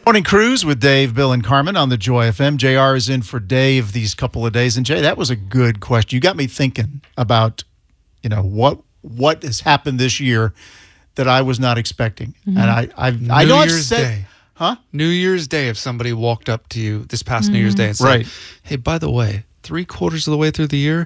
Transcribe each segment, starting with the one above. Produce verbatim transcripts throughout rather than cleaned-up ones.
Morning Cruise with Dave, Bill, and Carmen on the Joy F M. J R is in for Dave these couple of days. And Jay, that was a good question. You got me thinking about, you know, what what has happened this year that I was not expecting. Mm-hmm. And I I've, I New know Year's I've said, Day. Huh? New Year's Day, if somebody walked up to you this past mm-hmm. New Year's Day and said, right. hey, by the way, three quarters of the way through the year,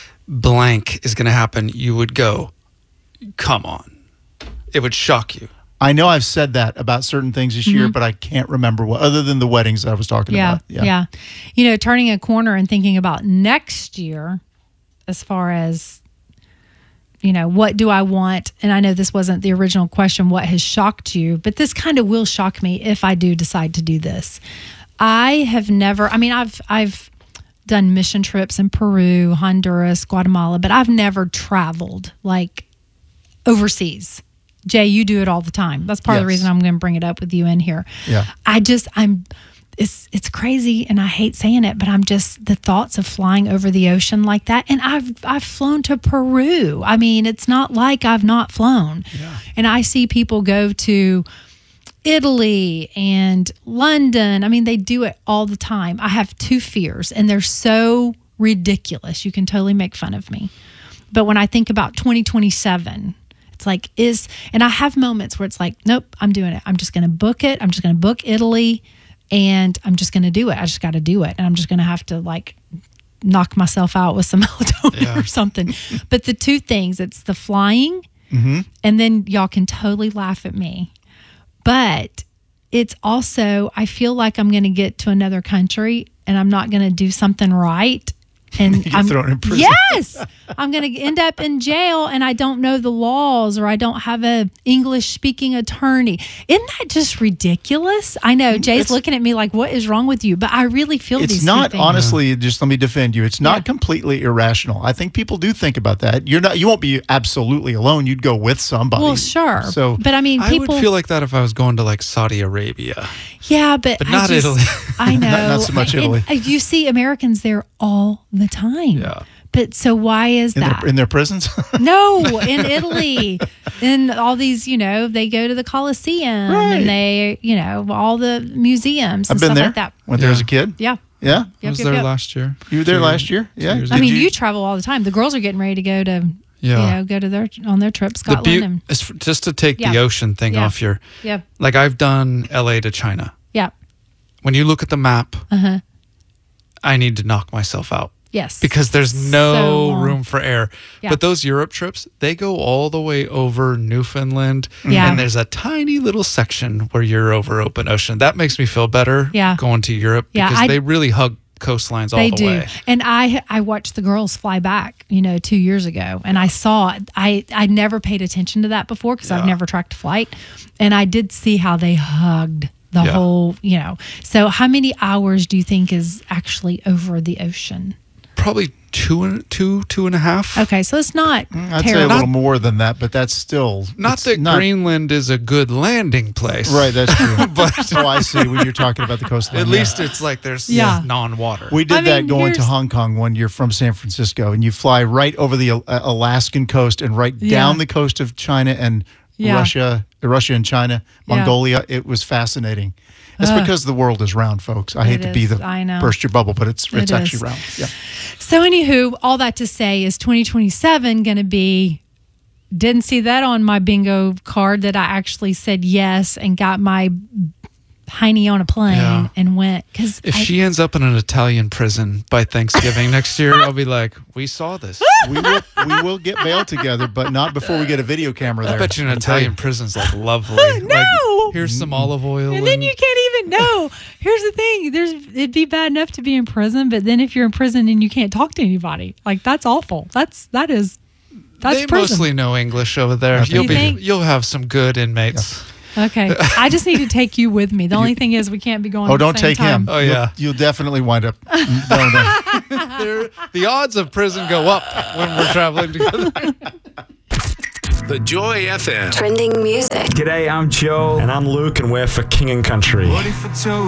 blank is going to happen, you would go, come on. It would shock you. I know I've said that about certain things this mm-hmm. year, but I can't remember what, other than the weddings I was talking yeah, about. Yeah, yeah. You know, turning a corner and thinking about next year as far as, you know, what do I want? And I know this wasn't the original question, what has shocked you? But this kind of will shock me if I do decide to do this. I have never, I mean, I've, I've done mission trips in Peru, Honduras, Guatemala, but I've never traveled like overseas. Jay, you do it all the time. That's part yes. of the reason I'm going to bring it up with you in here. Yeah. I just, I'm, it's it's crazy, and I hate saying it, but I'm just, the thoughts of flying over the ocean like that. And I've I've flown to Peru. I mean, it's not like I've not flown. Yeah. And I see people go to Italy and London. I mean, they do it all the time. I have two fears, and they're so ridiculous. You can totally make fun of me. But when I think about twenty twenty-seven, it's like, is, and I have moments where it's like, nope, I'm doing it. I'm just going to book it. I'm just going to book Italy, and I'm just going to do it. I just got to do it. And I'm just going to have to like knock myself out with some melatonin yeah. or something. But the two things, it's the flying, mm-hmm. and then y'all can totally laugh at me. But it's also, I feel like I'm going to get to another country and I'm not going to do something right. And You're I'm thrown in prison. Yes, I'm going to end up in jail, and I don't know the laws, or I don't have a English speaking attorney. Isn't that just ridiculous? I know Jay's it's, looking at me like, "What is wrong with you?" But I really feel it's these not two things. honestly. Just let me defend you. It's not Yeah. completely irrational. I think people do think about that. You're not. You won't be absolutely alone. You'd go with somebody. Well, sure. So, but I mean, people I would feel like that if I was going to like Saudi Arabia. Yeah, but, but I not just, Italy. I know. not, not so much And, Italy. and you see Americans there all the time. Yeah. But so why is in that? Their, in their prisons? No, in Italy. In all these, you know, they go to the Colosseum right. and they, you know, all the museums and I've been stuff there. like that. Went Yeah. there as a kid. Yeah. Yeah? Yep, I was yep, there yep. last year. You were there Two- last year? two Yeah. years I ago. mean, you- you travel all the time. The girls are getting ready to go to, Yeah. you know, go to their on their trip, The Scotland. beau- and is for- just to take Yeah. the ocean thing Yeah. off your, yeah, like I've done L A to China. yeah, When you look at the map, uh huh, I need to knock myself out. yes, Because there's So no long. room for air. Yeah. But those Europe trips, they go all the way over Newfoundland. Yeah. And there's a tiny little section where you're over open ocean. That makes me feel better Yeah. going to Europe Yeah, because I- they really hug coastlines all they the do. way. And I I watched the girls fly back, you know, two years ago, and I saw I I never paid attention to that before because I've Yeah. never tracked a flight, and I did see how they hugged the Yeah. whole, you know. So how many hours do you think is actually over the ocean? Probably two and two, two and a half. Okay, so it's not I'd say a terrible. little more than that, but that's still Not it's that Greenland is a good landing place. Right, that's true. but oh, I see when you're talking about the coastline. At yeah. least it's like there's Yeah. non-water. We did I that mean, going to here's- Hong Kong one year from San Francisco, and you fly right over the uh, Alaskan coast and right Yeah. down the coast of China and Yeah. Russia, Russia and China, Yeah. Mongolia. It was fascinating. It's Ugh. because the world is round, folks. I hate It to be is. the I know. burst your bubble, but it's it's It actually is. round. Yeah. So anywho, all that to say is twenty twenty-seven going to be, didn't see that on my bingo card that I actually said yes and got my hiney on a plane Yeah. and went. Cause If I, she ends up in an Italian prison by Thanksgiving next year, I'll be like, we saw this. we will we will get bail together, but not before we get a video camera there. I bet you an I'll tell Italian prison's like lovely. No! Like, here's some olive oil. and then you can't even know. Here's the thing. There's it'd be bad enough to be in prison, but then if you're in prison and you can't talk to anybody, like that's awful. That's that is that's they prison. mostly know English over there. I think You'll You be think? you'll have some good inmates. Okay. I just need to take you with me. The only thing is we can't be going Oh, at the don't same take time. him. Oh, You'll- yeah. You'll, definitely wind up. No, no. They're- the odds of prison go up when we're traveling together. The Joy F M. Trending music. G'day, I'm Joe. And I'm Luke, and we're for King and Country. What if I told